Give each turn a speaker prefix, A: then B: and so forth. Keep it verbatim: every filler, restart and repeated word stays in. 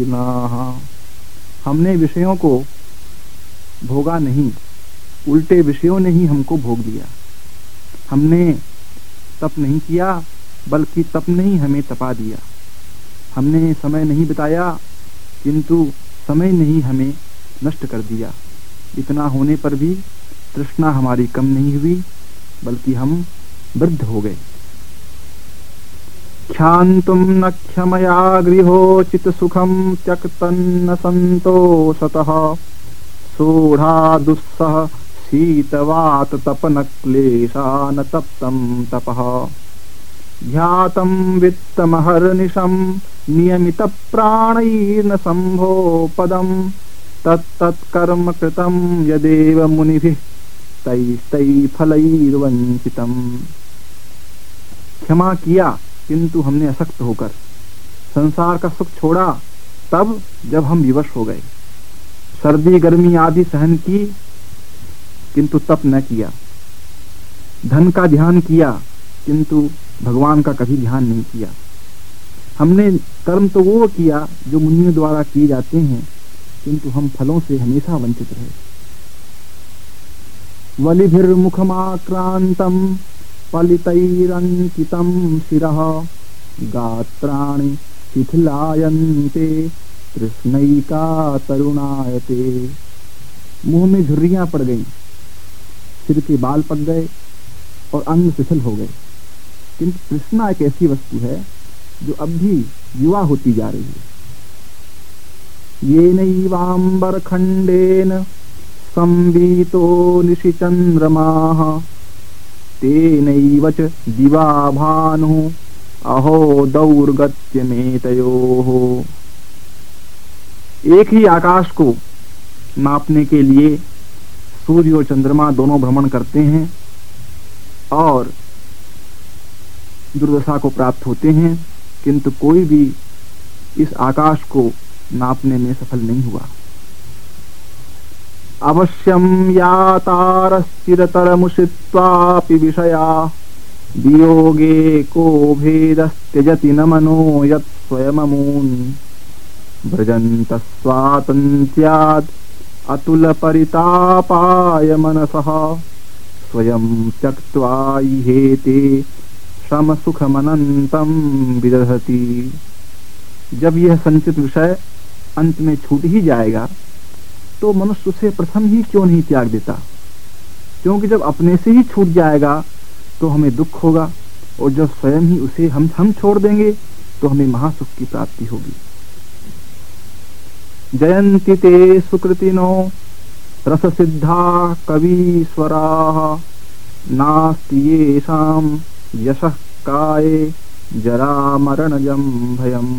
A: हमने विषयों को भोगा नहीं, उल्टे विषयों ने ही हमको भोग दिया। हमने तप नहीं किया, बल्कि तप ने ही हमें तपा दिया। हमने समय नहीं बिताया, किंतु समय ने ही हमें नष्ट कर दिया। इतना होने पर भी तृष्णा हमारी कम नहीं हुई, बल्कि हम वृद्ध हो गए। ख्यान्तुम न क्षमया गृहोचित सुखम त्यक्तन्न संतोषतः सोढ़ा दुस्सह शीतवात तपन क्लेशा न तप्तम तपः ध्यातं वित्तमहर्निशं नियमित प्राणैर्न संभो पदम तत्तत्कर्म कृतं यदेव मुनिभिः तैस्तै फलैर्वंचितम्। क्षमा किया, किंतु हमने असक्त होकर संसार का सुख छोड़ा, तब जब हम विवश हो गए। सर्दी गर्मी आदि सहन की, किंतु तप न किया। धन का ध्यान किया, किंतु भगवान का कभी ध्यान नहीं किया। हमने कर्म तो वो किया जो मुनियों द्वारा किए जाते हैं, किंतु हम फलों से हमेशा वंचित रहे। वलिभिर्मुखमाक्रांतं पलितैरंकितं शिरः गात्राणि शिथिलायन्ते तृष्णैका तरुणायते। मुंह में झुर्रियां पड़ गईं, सिर के बाल पक गए और अंग शिथिल हो गए। किंतु तृष्णा एक ऐसी वस्तु है जो अब भी युवा होती जा रही है। येनैवांबर खंडेन संवीतो निशिचंद्रमाः तेनैव च दिवा भानुः अहो दौर्गत्यमेतयोः। एक ही आकाश को नापने के लिए सूर्य और चंद्रमा दोनों भ्रमण करते हैं और दुर्दशा को प्राप्त होते हैं, किंतु कोई भी इस आकाश को नापने में सफल नहीं हुआ। अवश्यम यातारश्चिरतरमुषित्वापि विषया वियोगे को भेदस्त्यजति न मनो यत् स्वयममून् व्रजन्तः स्वातन्त्र्याद् अतुल परितापाय मनसः स्वयं त्यक्त्वा इहेते श्रम सुखमनंतम विदधति। जब यह संचित विषय अंत में छूट ही जाएगा, तो मनुष्य उसे प्रथम ही क्यों नहीं त्याग देता? क्योंकि जब अपने से ही छूट जाएगा तो हमें दुख होगा, और जब स्वयं ही उसे हम हम छोड़ देंगे तो हमें महासुख की प्राप्ति होगी। जयन्ति ते सुकृतिनो रस सिद्धा कवीश्वराः नास्ति येषां यशः काये जरा मरणजं भयम्।